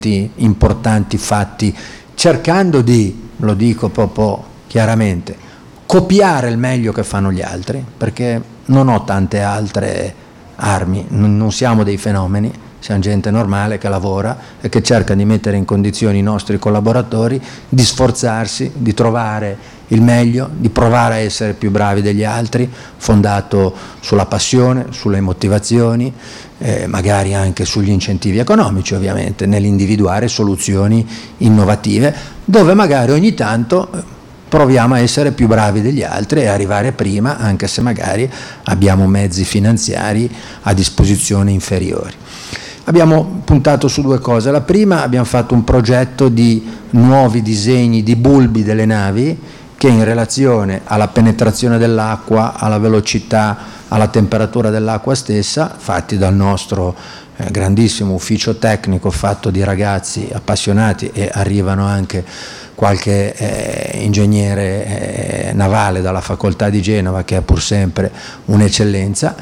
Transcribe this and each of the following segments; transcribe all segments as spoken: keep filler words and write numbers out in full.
importanti fatti, cercando di, lo dico proprio chiaramente, copiare il meglio che fanno gli altri, perché non ho tante altre armi, non siamo dei fenomeni, siamo gente normale che lavora e che cerca di mettere in condizioni i nostri collaboratori di sforzarsi, di trovare il meglio, di provare a essere più bravi degli altri, fondato sulla passione, sulle motivazioni, eh, magari anche sugli incentivi economici, ovviamente, nell'individuare soluzioni innovative, dove magari ogni tanto proviamo a essere più bravi degli altri e arrivare prima, anche se magari abbiamo mezzi finanziari a disposizione inferiori. Abbiamo puntato su due cose. La prima, abbiamo fatto un progetto di nuovi disegni di bulbi delle navi che in relazione alla penetrazione dell'acqua, alla velocità, alla temperatura dell'acqua stessa, fatti dal nostro eh, grandissimo ufficio tecnico fatto di ragazzi appassionati, e arrivano anche qualche eh, ingegnere eh, navale dalla facoltà di Genova, che è pur sempre un'eccellenza,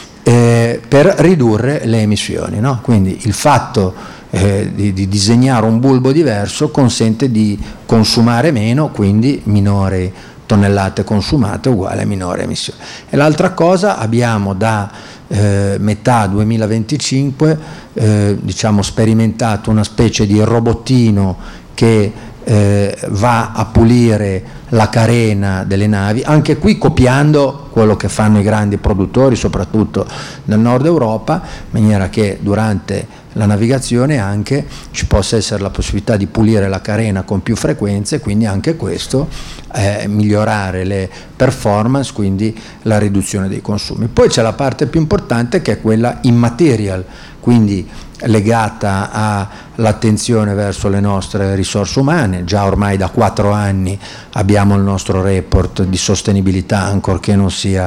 eh, per ridurre le emissioni, no? Quindi il fatto eh, di, di disegnare un bulbo diverso consente di consumare meno, quindi minori tonnellate consumate uguale a minore emissione. E l'altra cosa, abbiamo da eh, metà duemilaventicinque eh, diciamo sperimentato una specie di robottino che eh, va a pulire la carena delle navi, anche qui copiando quello che fanno i grandi produttori, soprattutto nel nord Europa, in maniera che durante la navigazione anche ci possa essere la possibilità di pulire la carena con più frequenze, quindi anche questo eh, migliorare le performance, quindi la riduzione dei consumi. Poi c'è la parte più importante, che è quella immaterial, quindi legata all'attenzione verso le nostre risorse umane. Già ormai da quattro anni abbiamo il nostro report di sostenibilità, ancorché non sia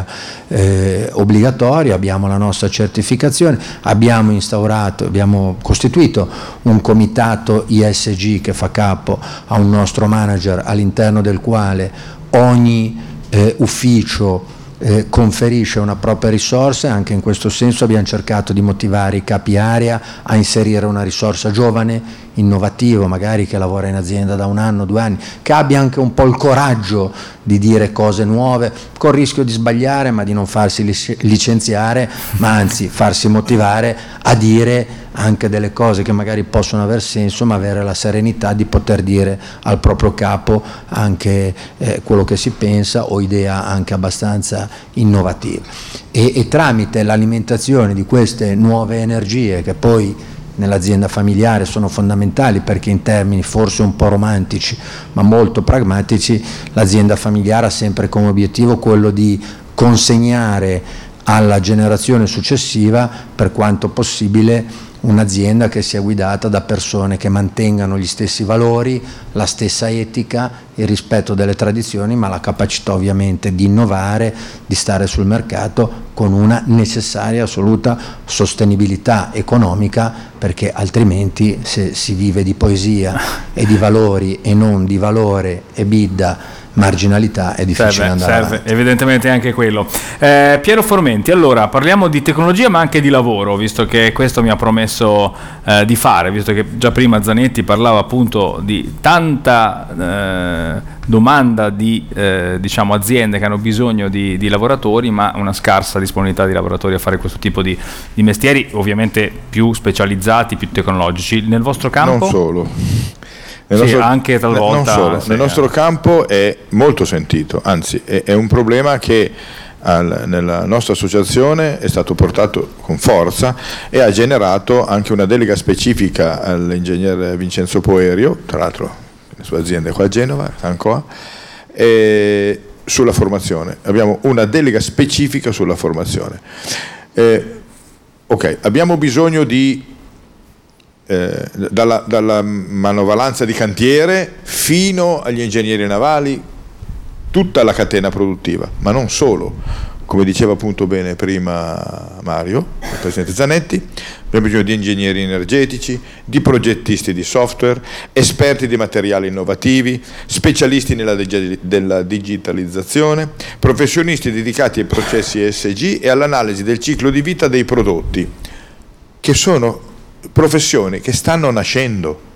eh, obbligatorio, abbiamo la nostra certificazione, abbiamo instaurato, abbiamo costituito un comitato I S G che fa capo a un nostro manager, all'interno del quale ogni eh, ufficio Eh, conferisce una propria risorsa. Anche in questo senso abbiamo cercato di motivare i capi area a inserire una risorsa giovane, innovativo, magari che lavora in azienda da un anno, due anni, che abbia anche un po' il coraggio di dire cose nuove, col rischio di sbagliare, ma di non farsi licenziare, ma anzi farsi motivare a dire anche delle cose che magari possono aver senso, ma avere la serenità di poter dire al proprio capo anche eh, quello che si pensa, o idea anche abbastanza innovativa. E, e tramite l'alimentazione di queste nuove energie, che poi nell'azienda familiare sono fondamentali, perché in termini forse un po' romantici ma molto pragmatici, l'azienda familiare ha sempre come obiettivo quello di consegnare alla generazione successiva, per quanto possibile, un'azienda che sia guidata da persone che mantengano gli stessi valori, la stessa etica, il rispetto delle tradizioni, ma la capacità ovviamente di innovare, di stare sul mercato con una necessaria assoluta sostenibilità economica, perché altrimenti, se si vive di poesia e di valori e non di valore, EBITDA, marginalità, è difficile serve, andare serve avanti. Evidentemente anche quello. eh, Piero Formenti, allora parliamo di tecnologia ma anche di lavoro, visto che questo mi ha promesso eh, di fare, visto che già prima Zanetti parlava appunto di tanta eh, domanda di eh, diciamo aziende che hanno bisogno di, di lavoratori, ma una scarsa disponibilità di lavoratori a fare questo tipo di, di mestieri, ovviamente più specializzati, più tecnologici. Nel vostro campo? Non solo. Nel sì, nostro, anche talvolta, non solo, sì, nel nostro campo è molto sentito, anzi è, è un problema che al, nella nostra associazione è stato portato con forza e ha generato anche una delega specifica all'ingegner Vincenzo Poerio, tra l'altro la sua azienda è qua a Genova, Ancoa, e sulla formazione. Abbiamo una delega specifica sulla formazione. Eh, ok, abbiamo bisogno di Eh, dalla, dalla manovalanza di cantiere fino agli ingegneri navali, tutta la catena produttiva, ma non solo, come diceva appunto bene prima Mario, il presidente Zanetti. Abbiamo bisogno di ingegneri energetici, di progettisti di software, esperti di materiali innovativi, specialisti nella dig- della digitalizzazione, professionisti dedicati ai processi E S G e all'analisi del ciclo di vita dei prodotti, che sono professioni che stanno nascendo.